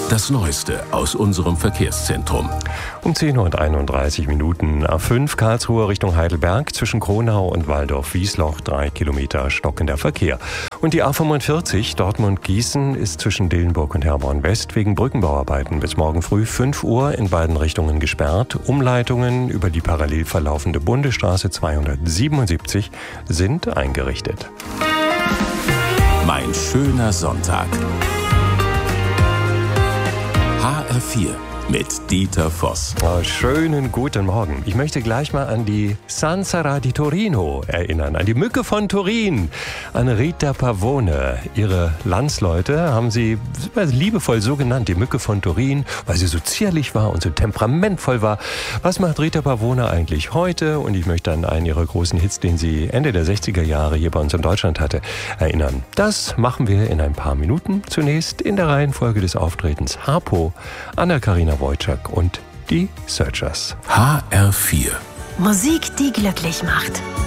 Das Neueste aus unserem Verkehrszentrum. Um 10:31 A5 Karlsruhe Richtung Heidelberg zwischen Kronau und Walldorf-Wiesloch 3 Kilometer stockender Verkehr. Und die A45 Dortmund-Gießen ist zwischen Dillenburg und Herborn-West wegen Brückenbauarbeiten bis morgen früh 5 Uhr in beiden Richtungen gesperrt. Umleitungen über die parallel verlaufende Bundesstraße 277 sind eingerichtet. Mein schöner Sonntag. HR4 mit Dieter Voss. Schönen guten Morgen. Ich möchte gleich mal an die Sansara di Torino erinnern, an die Mücke von Turin, an Rita Pavone. Ihre Landsleute haben sie liebevoll so genannt, die Mücke von Turin, weil sie so zierlich war und so temperamentvoll war. Was macht Rita Pavone eigentlich heute? Und ich möchte an einen ihrer großen Hits, den sie Ende der 60er Jahre hier bei uns in Deutschland hatte, erinnern. Das machen wir in ein paar Minuten. Zunächst in der Reihenfolge des Auftretens Harpo, Anna-Karina Wojcik und die Searchers. HR4. Musik, die glücklich macht.